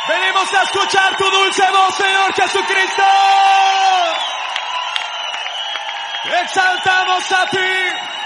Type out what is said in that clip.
Venimos a escuchar tu dulce voz, Señor Jesucristo. Exaltamos a ti.